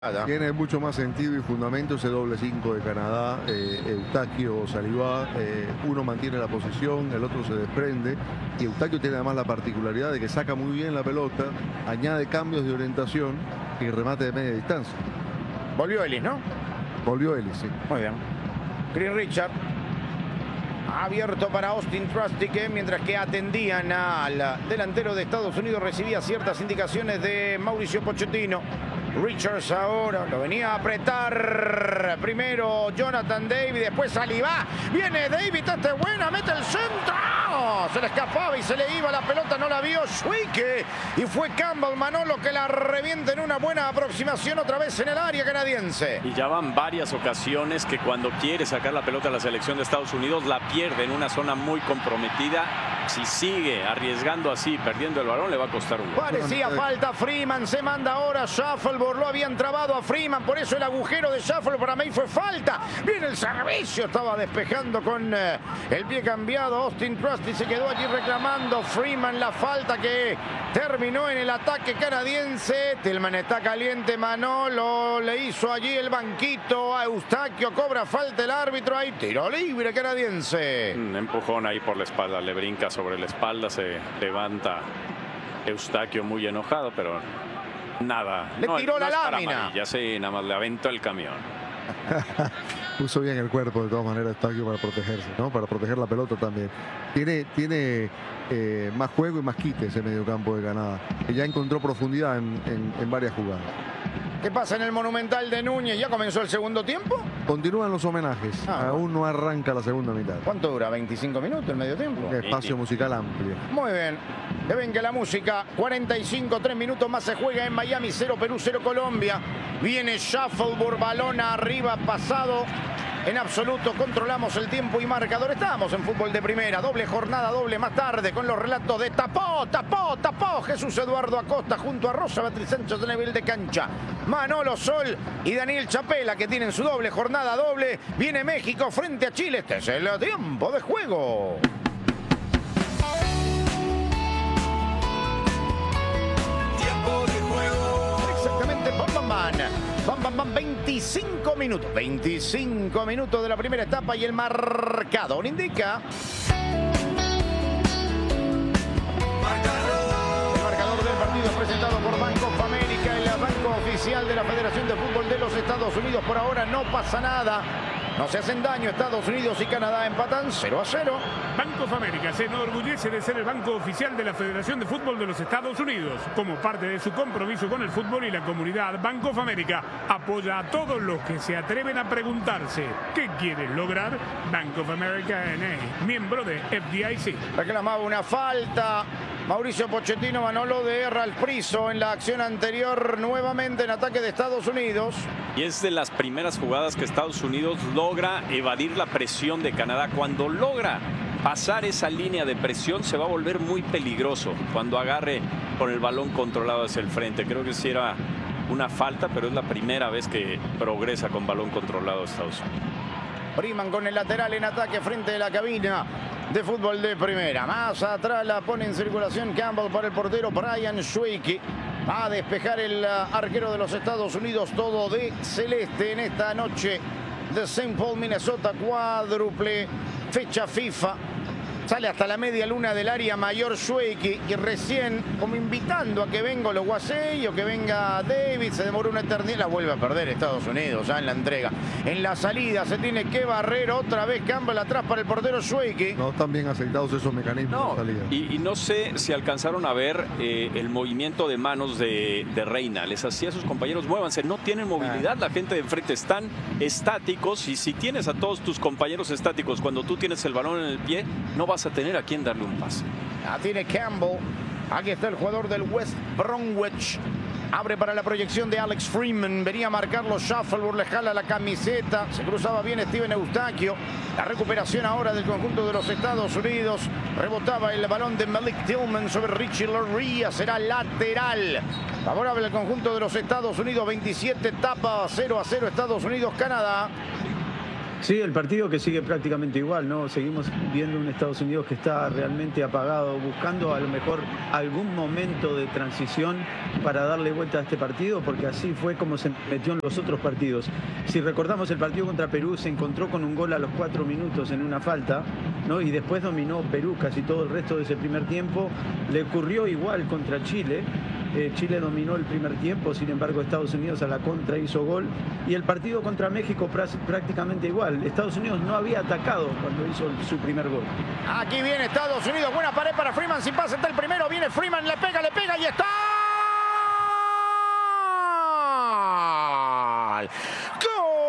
Tiene mucho más sentido y fundamento ese doble 5 de Canadá. Eustaquio Saliba, uno mantiene la posición, el otro se desprende, y Eustaquio tiene además la particularidad de que saca muy bien la pelota, añade cambios de orientación y remate de media distancia. Volvió Ellis, ¿no? Volvió Ellis, sí. Muy bien. Chris Richard abierto para Austin Trusty, mientras que atendían al delantero de Estados Unidos, recibía ciertas indicaciones de Mauricio Pochettino. Richards ahora lo venía a apretar. Primero Jonathan David, después Saliba. Viene David, esta es buena, mete el centro. Se le escapaba y se le iba la pelota, no la vio Schwicke. Y fue Campbell Manolo que la revienta en una buena aproximación otra vez en el área canadiense. Y ya van varias ocasiones que cuando quiere sacar la pelota a la selección de Estados Unidos la pierde en una zona muy comprometida. Si sigue arriesgando así, perdiendo el balón, le va a costar un gol. Parecía falta. Freeman se manda ahora. Shuffleboard lo habían trabado a Freeman, por eso el agujero de Shuffleboard para mí fue falta. Viene el servicio, estaba despejando con el pie cambiado. Austin Trusty se quedó allí reclamando. Freeman la falta que terminó en el ataque canadiense. Tillman está caliente, Manolo le hizo allí el banquito a Eustaquio, cobra falta el árbitro, ahí tiro libre canadiense. Un empujón ahí por la espalda, le brinca sobre la espalda, se levanta Eustaquio muy enojado, pero nada. Le tiró la lámina. Ya sé, nada más le aventó el camión. Puso bien el cuerpo de todas maneras Eustaquio para protegerse, ¿no? Para proteger la pelota también. Tiene más juego y más quite ese mediocampo de Canadá, que ya encontró profundidad en varias jugadas. ¿Qué pasa en el Monumental de Núñez? ¿Ya comenzó el segundo tiempo? Continúan los homenajes. Aún no arranca la segunda mitad. ¿Cuánto dura? ¿25 minutos el medio tiempo? Un espacio musical amplio. Muy bien. Que venga la música. 45, 3 minutos más se juega en Miami. 0 Perú, 0 Colombia. Viene Shuffleboard, balón arriba, pasado. En absoluto controlamos el tiempo y marcador. Estamos en fútbol de primera. Doble jornada, doble más tarde con los relatos de tapó Jesús Eduardo Acosta junto a Rosa Beatriz Sánchez de nivel de cancha. Manolo Sol y Daniel Chapela, que tienen su doble jornada doble. Viene México frente a Chile. Este es el tiempo de juego. Tiempo de juego. Exactamente, Bam, 25 minutos. 25 minutos de la primera etapa y el marcador indica. El marcador del partido es presentado por Bank of America, el banco oficial de la Federación de Fútbol de los Estados Unidos. Por ahora no pasa nada. No se hacen daño. Estados Unidos y Canadá empatan 0-0. Bank of America se enorgullece de ser el banco oficial de la Federación de Fútbol de los Estados Unidos. Como parte de su compromiso con el fútbol y la comunidad, Bank of America apoya a todos los que se atreven a preguntarse ¿qué quieren lograr? Bank of America N.A., miembro de FDIC. Reclamaba una falta Mauricio Pochettino, Manolo, de Ralph Priso en la acción anterior, nuevamente en ataque de Estados Unidos. Y es de las primeras jugadas que Estados Unidos logra evadir la presión de Canadá. Cuando logra pasar esa línea de presión se va a volver muy peligroso cuando agarre con el balón controlado hacia el frente. Creo que sí era una falta, pero es la primera vez que progresa con balón controlado Estados Unidos. Freeman con el lateral en ataque frente a la cabina de fútbol de primera. Más atrás la pone en circulación Campbell para el portero Brian Schwicke. Va a despejar el arquero de los Estados Unidos, todo de celeste en esta noche de St. Paul, Minnesota, cuádruple fecha FIFA. Sale hasta la media luna del área mayor Schwicke y recién como invitando a que venga los Guasey o que venga David. Se demoró una eternidad, la vuelve a perder Estados Unidos ya en la entrega. En la salida se tiene que barrer otra vez Campbell atrás para el portero Schwicke. No están bien aceitados esos mecanismos de salida. Y no sé si alcanzaron a ver el movimiento de manos de Reina. Les hacía a sus compañeros muévanse. No tienen movilidad. La gente de enfrente están estáticos y si tienes a todos tus compañeros estáticos cuando tú tienes el balón en el pie, no vas a tener a quien darle un pase. La tiene Campbell. Aquí está el jugador del West Bromwich. Abre para la proyección de Alex Freeman. Venía a marcarlo Shuffleboard, le jala la camiseta. Se cruzaba bien Steven Eustaquio. La recuperación ahora del conjunto de los Estados Unidos. Rebotaba el balón de Malik Tillman sobre Richie Loria. Será lateral. Favorable al conjunto de los Estados Unidos. 27 etapa 0-0 Estados Unidos-Canadá. Sí, el partido que sigue prácticamente igual, ¿no? Seguimos viendo un Estados Unidos que está realmente apagado, buscando a lo mejor algún momento de transición para darle vuelta a este partido, porque así fue como se metió en los otros partidos. Si recordamos el partido contra Perú, se encontró con un gol a los 4 minutos en una falta, ¿no? Y después dominó Perú casi todo el resto de ese primer tiempo. Le ocurrió igual contra Chile. Chile dominó el primer tiempo, sin embargo Estados Unidos a la contra hizo gol, y el partido contra México prácticamente igual. Estados Unidos no había atacado cuando hizo su primer gol. Aquí viene Estados Unidos, buena pared para Freeman, sin pase está el primero, viene Freeman, le pega y está.